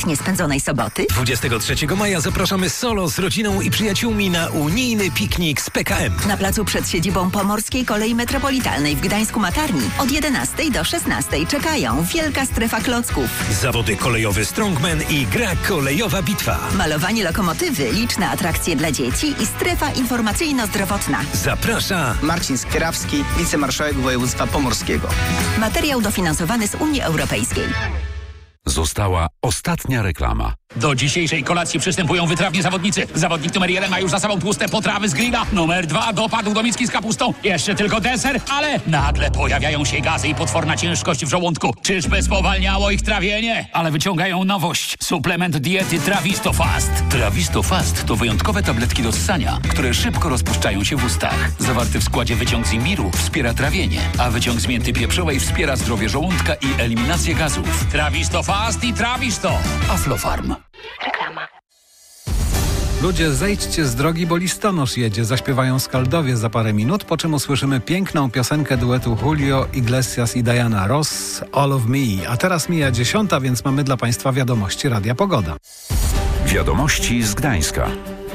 Niespędzonej soboty? 23 maja zapraszamy solo z rodziną i przyjaciółmi na unijny piknik z PKM. Na placu przed siedzibą Pomorskiej Kolei Metropolitalnej w Gdańsku-Matarni od 11 do 16 czekają wielka strefa klocków. Zawody kolejowy Strongman i gra kolejowa bitwa. Malowanie lokomotywy, liczne atrakcje dla dzieci i strefa informacyjno-zdrowotna. Zaprasza Marcin Skierawski, wicemarszałek województwa pomorskiego. Materiał dofinansowany z Unii Europejskiej. Została ostatnia reklama. Do dzisiejszej kolacji przystępują wytrawni zawodnicy. Zawodnik numer 1 ma już za sobą tłuste potrawy z grilla. Numer 2 dopadł do miski z kapustą. Jeszcze tylko deser, ale nagle pojawiają się gazy i potworna ciężkość w żołądku. Czyżby spowalniało ich trawienie? Ale wyciągają nowość. Suplement diety Trawisto Fast. Trawisto Fast to wyjątkowe tabletki do ssania, które szybko rozpuszczają się w ustach. Zawarty w składzie wyciąg z imbiru wspiera trawienie, a wyciąg z mięty pieprzowej wspiera zdrowie żołądka i eliminację gazów. Trawisto Fast i Trawisto. Aflofarm. Reklama. Ludzie, zejdźcie z drogi, bo listonosz jedzie. Zaśpiewają Skaldowie za parę minut, po czym usłyszymy piękną piosenkę duetu Julio Iglesias i Diana Ross, All of Me. A teraz mija 10, więc mamy dla Państwa wiadomości Radia Pogoda. Wiadomości z Gdańska.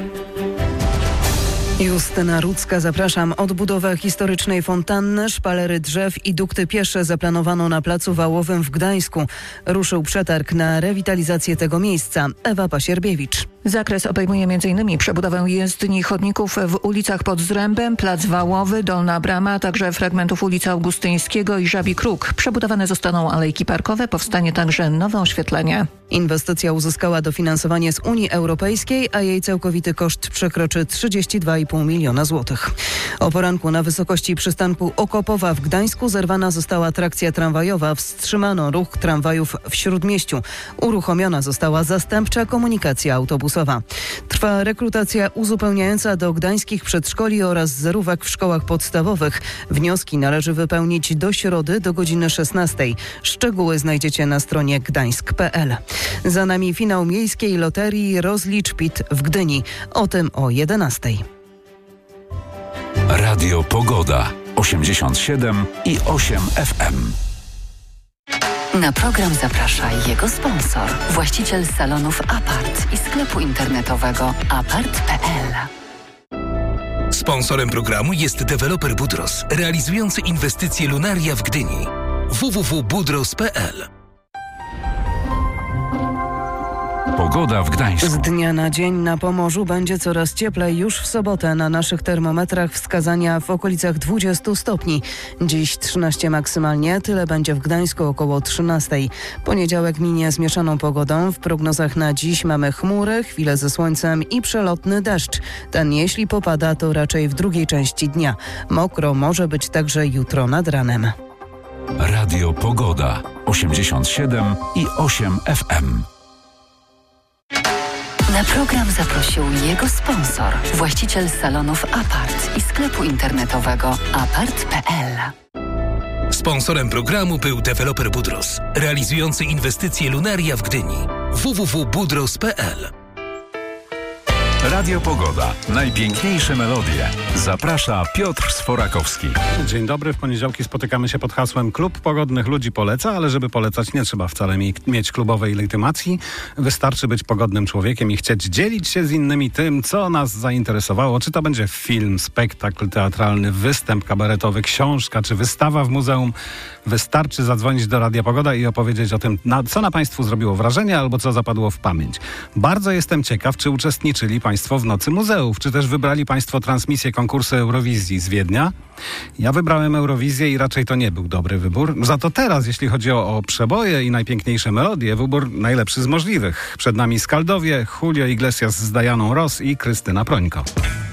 Justyna Rudzka, zapraszam. Odbudowę historycznej fontanny, szpalery drzew i dukty piesze zaplanowano na Placu Wałowym w Gdańsku. Ruszył przetarg na rewitalizację tego miejsca. Ewa Pasierbiewicz. Zakres obejmuje m.in. przebudowę jezdni, chodników w ulicach pod Zrębem, Plac Wałowy, Dolna Brama, a także fragmentów ulicy Augustyńskiego i Żabi Kruk. Przebudowane zostaną alejki parkowe, powstanie także nowe oświetlenie. Inwestycja uzyskała dofinansowanie z Unii Europejskiej, a jej całkowity koszt przekroczy 32,5 miliona złotych. O poranku na wysokości przystanku Okopowa w Gdańsku zerwana została trakcja tramwajowa. Wstrzymano ruch tramwajów w Śródmieściu. Uruchomiona została zastępcza komunikacja autobusowa. Trwa rekrutacja uzupełniająca do gdańskich przedszkoli oraz zerówek w szkołach podstawowych. Wnioski należy wypełnić do środy do godziny 16. Szczegóły znajdziecie na stronie gdańsk.pl. Za nami finał miejskiej loterii Rozlicz PIT w Gdyni. O tym o 11. Radio Pogoda 87,8 FM. Na program zaprasza jego sponsor, właściciel salonów Apart i sklepu internetowego apart.pl. Sponsorem programu jest deweloper Budros, realizujący inwestycje Lunaria w Gdyni. www.budros.pl. Pogoda w Gdańsku. Z dnia na dzień na Pomorzu będzie coraz cieplej. Już w sobotę na naszych termometrach wskazania w okolicach 20 stopni. Dziś 13 maksymalnie, tyle będzie w Gdańsku około 13. Poniedziałek minie zmieszaną pogodą. W prognozach na dziś mamy chmury, chwile ze słońcem i przelotny deszcz. Ten jeśli popada, to raczej w drugiej części dnia. Mokro może być także jutro nad ranem. Radio Pogoda 87,8 FM. Na program zaprosił jego sponsor, właściciel salonów Apart i sklepu internetowego apart.pl. Sponsorem programu był deweloper Budros, realizujący inwestycje Lunaria w Gdyni. www.budros.pl. Radio Pogoda. Najpiękniejsze melodie. Zaprasza Piotr Sforakowski. Dzień dobry. W poniedziałki spotykamy się pod hasłem Klub Pogodnych Ludzi poleca, ale żeby polecać nie trzeba wcale mieć klubowej legitymacji. Wystarczy być pogodnym człowiekiem i chcieć dzielić się z innymi tym, co nas zainteresowało. Czy to będzie film, spektakl teatralny, występ kabaretowy, książka czy wystawa w muzeum. Wystarczy zadzwonić do Radia Pogoda i opowiedzieć o tym, co na Państwu zrobiło wrażenie albo co zapadło w pamięć. Bardzo jestem ciekaw, czy uczestniczyli Państwo w Nocy Muzeów, czy też wybrali Państwo transmisję konkursu Eurowizji z Wiednia. Ja wybrałem Eurowizję i raczej to nie był dobry wybór. Za to teraz, jeśli chodzi o przeboje i najpiękniejsze melodie, wybór najlepszy z możliwych. Przed nami Skaldowie, Julio Iglesias z Dianą Ross i Krystyna Prońko.